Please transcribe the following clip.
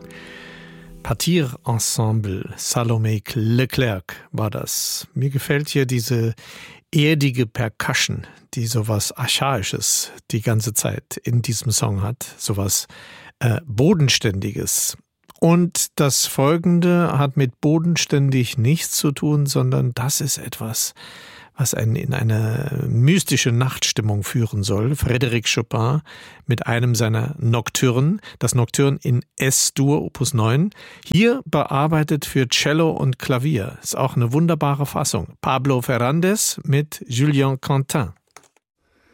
Partir-Ensemble, Salomé Leclerc war das. Mir gefällt hier diese erdige Percussion, die sowas Archaisches die ganze Zeit in diesem Song hat, sowas Bodenständiges. Und das Folgende hat mit bodenständig nichts zu tun, sondern das ist etwas, was einen in eine mystische Nachtstimmung führen soll. Frédéric Chopin mit einem seiner Nocturnen, das Nocturne in S-Dur, Opus 9, hier bearbeitet für Cello und Klavier. Ist auch eine wunderbare Fassung. Pablo Fernández mit Julien Quentin.